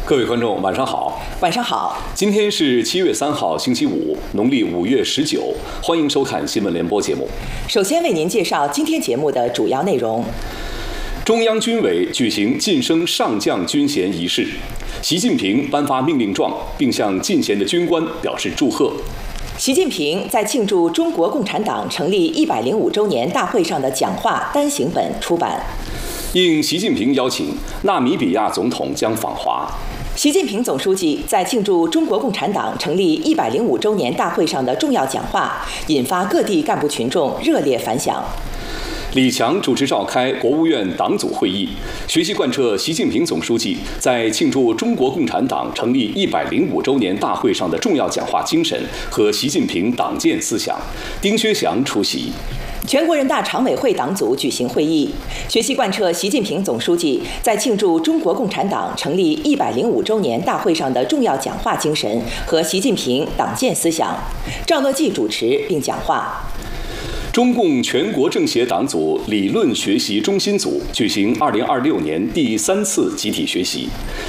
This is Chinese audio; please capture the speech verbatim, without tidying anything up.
各位观众，晚上好。 晚上好。 今天是七月三号，星期五，农历五月十九。欢迎收看新闻联播节目。 首先为您介绍今天节目的主要内容。 中央军委举行晋升上将军衔仪式，习近平颁发命令状，并向进衔的军官表示祝贺。 习近平在庆祝中国共产党成立一百零五周年大会上的讲话单行本出版。 应习近平邀请，纳米比亚总统将访华。 习近平总书记在庆祝中国共产党成立一百零五周年大会上的重要讲话，引发各地干部群众热烈反响。 李强主持召开国务院党组会议，学习贯彻习近平总书记在庆祝中国共产党成立一百零五周年大会上的重要讲话精神和习近平党建思想。丁薛祥出席。 全国人大常委会党组举行会议，学习贯彻习近平总书记在庆祝中国共产党成立一百零五周年大会上的重要讲话精神和习近平党建思想。赵乐际主持并讲话。 中共全国政协党组理论学习中心组举行二零二六年第三次集体学习，